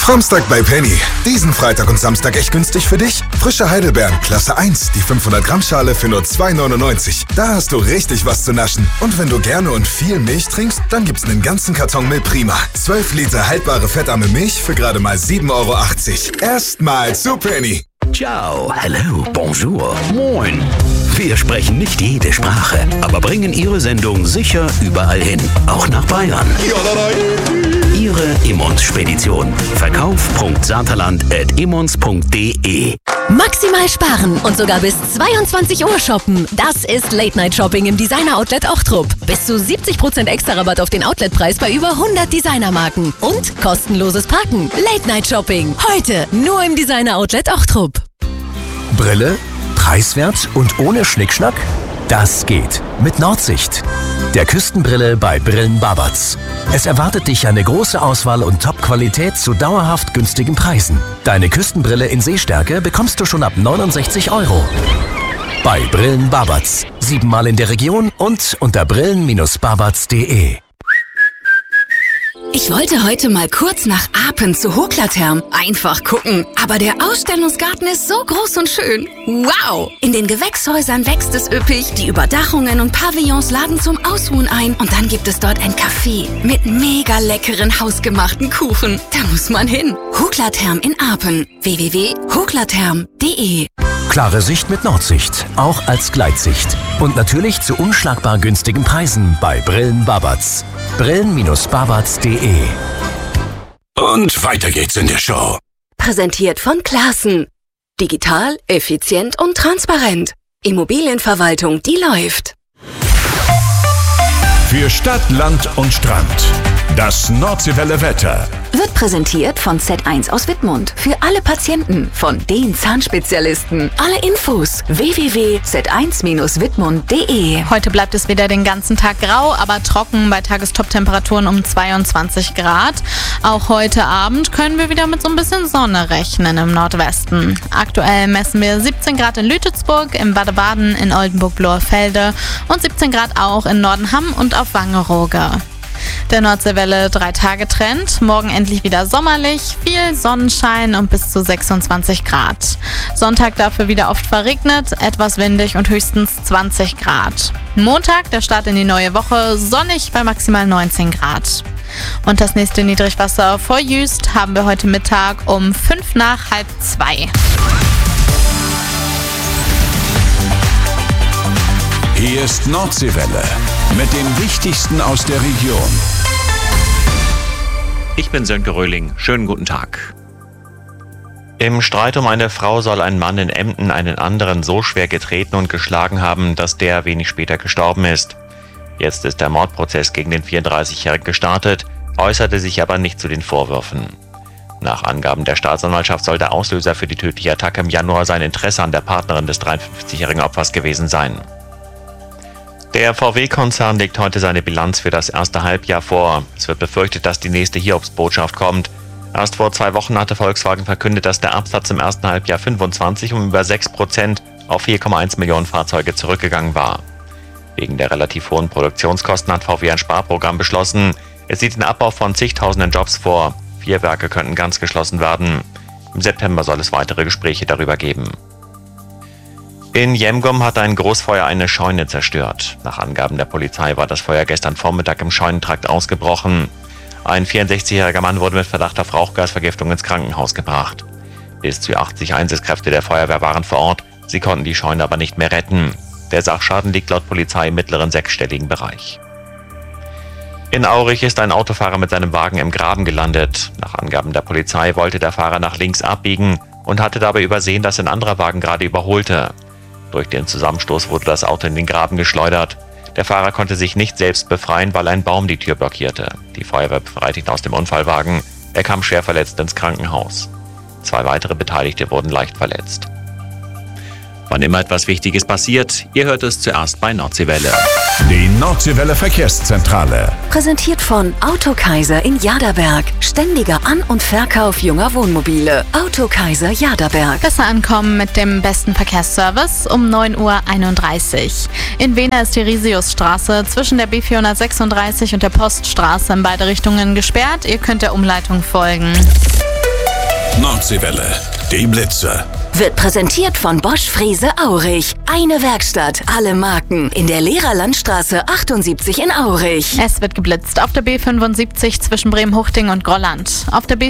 Samstag bei Penny. Diesen Freitag und Samstag echt günstig für dich? Frische Heidelbeeren, Klasse 1, die 500 Gramm Schale für nur 2,99. Da hast du richtig was zu naschen. Und wenn du gerne und viel Milch trinkst, dann gibt's einen ganzen Karton Milch Prima. 12 Liter haltbare fettarme Milch für gerade mal 7,80 €. Erstmal zu Penny. Ciao, hello, bonjour, moin. Wir sprechen nicht jede Sprache, aber bringen Ihre Sendung sicher überall hin, auch nach Bayern. Ihre Immons-Spedition. Verkauf.saterland@immons.de. Maximal sparen und sogar bis 22 Uhr shoppen. Das ist Late-Night-Shopping im Designer-Outlet Ochtrup. Bis zu 70% extra Rabatt auf den Outletpreis bei über 100 Designermarken. Und kostenloses Parken. Late-Night-Shopping. Heute nur im Designer-Outlet Ochtrup. Brille, preiswert und ohne Schnickschnack? Das geht mit Nordsicht. Der Küstenbrille bei Brillen Babatz. Es erwartet dich eine große Auswahl und Top-Qualität zu dauerhaft günstigen Preisen. Deine Küstenbrille in Sehstärke bekommst du schon ab 69 €. Bei Brillen Babatz. 7-mal in der Region und unter brillen-babatz.de. Ich wollte heute mal kurz nach Apen zu Hoklatherm. Einfach gucken. Aber der Ausstellungsgarten ist so groß und schön. Wow! In den Gewächshäusern wächst es üppig. Die Überdachungen und Pavillons laden zum Ausruhen ein. Und dann gibt es dort ein Café mit mega leckeren hausgemachten Kuchen. Da muss man hin. Hoklatherm in Apen. www.hoklatherm.de. Klare Sicht mit Nordsicht, auch als Gleitsicht. Und natürlich zu unschlagbar günstigen Preisen bei Brillen Babatz. Brillen-babatz.de. Und weiter geht's in der Show. Präsentiert von Classen. Digital, effizient und transparent. Immobilienverwaltung, die läuft. Für Stadt, Land und Strand. Das Nordseewelle Wetter. Wird präsentiert von Z1 aus Wittmund. Für alle Patienten von den Zahnspezialisten. Alle Infos www.z1-wittmund.de. Heute bleibt es wieder den ganzen Tag grau, aber trocken bei Tagestop-Temperaturen um 22 Grad. Auch heute Abend können wir wieder mit so ein bisschen Sonne rechnen im Nordwesten. Aktuell messen wir 17 Grad in Lütetsburg, in Baden-Baden, in Oldenburg-Bloerfelde und 17 Grad auch in Nordenham und auf Wangerooge. Der Nordseewelle 3-Tage-Trend. Morgen endlich wieder sommerlich, viel Sonnenschein und bis zu 26 Grad. Sonntag dafür wieder oft verregnet, etwas windig und höchstens 20 Grad. Montag, der Start in die neue Woche, sonnig bei maximal 19 Grad. Und das nächste Niedrigwasser vor Jüst haben wir heute Mittag um 5 nach halb 2. Hier ist Nordseewelle mit dem Wichtigsten aus der Region. Ich bin Sönke Röhling. Schönen guten Tag. Im Streit um eine Frau soll ein Mann in Emden einen anderen so schwer getreten und geschlagen haben, dass der wenig später gestorben ist. Jetzt ist der Mordprozess gegen den 34-Jährigen gestartet, äußerte sich aber nicht zu den Vorwürfen. Nach Angaben der Staatsanwaltschaft soll der Auslöser für die tödliche Attacke im Januar sein Interesse an der Partnerin des 53-jährigen Opfers gewesen sein. Der VW-Konzern legt heute seine Bilanz für das erste Halbjahr vor. Es wird befürchtet, dass die nächste Hiobsbotschaft kommt. Erst vor 2 Wochen hatte Volkswagen verkündet, dass der Absatz im ersten Halbjahr 25 um über 6% auf 4,1 Millionen Fahrzeuge zurückgegangen war. Wegen der relativ hohen Produktionskosten hat VW ein Sparprogramm beschlossen. Es sieht den Abbau von zigtausenden Jobs vor. 4 Werke könnten ganz geschlossen werden. Im September soll es weitere Gespräche darüber geben. In Jemgum hat ein Großfeuer eine Scheune zerstört. Nach Angaben der Polizei war das Feuer gestern Vormittag im Scheunentrakt ausgebrochen. Ein 64-jähriger Mann wurde mit Verdacht auf Rauchgasvergiftung ins Krankenhaus gebracht. Bis zu 80 Einsatzkräfte der Feuerwehr waren vor Ort, sie konnten die Scheune aber nicht mehr retten. Der Sachschaden liegt laut Polizei im mittleren 6-stelligen Bereich. In Aurich ist ein Autofahrer mit seinem Wagen im Graben gelandet. Nach Angaben der Polizei wollte der Fahrer nach links abbiegen und hatte dabei übersehen, dass ein anderer Wagen gerade überholte. Durch den Zusammenstoß wurde das Auto in den Graben geschleudert. Der Fahrer konnte sich nicht selbst befreien, weil ein Baum die Tür blockierte. Die Feuerwehr befreite ihn aus dem Unfallwagen. Er kam schwer verletzt ins Krankenhaus. 2 weitere Beteiligte wurden leicht verletzt. Wann immer etwas Wichtiges passiert, ihr hört es zuerst bei Nordseewelle. Die Nordseewelle Verkehrszentrale. Präsentiert von Autokaiser in Jaderberg. Ständiger An- und Verkauf junger Wohnmobile. Autokaiser Jaderberg. Besser ankommen mit dem besten Verkehrsservice um 9:31 Uhr. In Wehner ist die Risiusstraße zwischen der B436 und der Poststraße in beide Richtungen gesperrt. Ihr könnt der Umleitung folgen. Nordseewelle, die Blitzer. Wird präsentiert von Bosch Frese Aurich. Eine Werkstatt, alle Marken. In der Lehrerlandstraße 78 in Aurich. Es wird geblitzt auf der B75 zwischen Bremen-Huchting und Grolland. Auf der